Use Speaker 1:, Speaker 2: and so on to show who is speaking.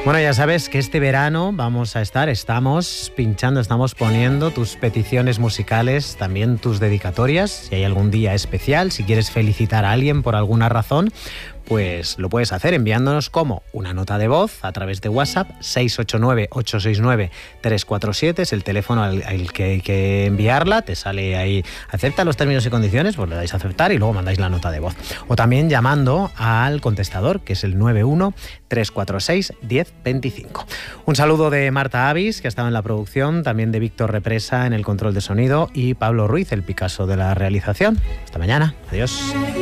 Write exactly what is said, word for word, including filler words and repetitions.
Speaker 1: Bueno, ya sabes que este verano vamos a estar, estamos pinchando, estamos poniendo tus peticiones musicales, también tus dedicatorias. Si hay algún día especial, si quieres felicitar a alguien por alguna razón, pues lo puedes hacer enviándonos como una nota de voz a través de WhatsApp. Seis ocho nueve, ocho seis nueve, tres cuatro siete es el teléfono al, al que hay que enviarla. Te sale ahí, acepta los términos y condiciones, pues le dais a aceptar y luego mandáis la nota de voz. O también llamando al contestador, que es el nueve uno, tres cuatro seis, uno cero dos cinco. Un saludo de Marta Avis, que ha estado en la producción, también de Víctor Represa en el control de sonido y Pablo Ruiz, el Picasso de la realización. Hasta mañana. Adiós.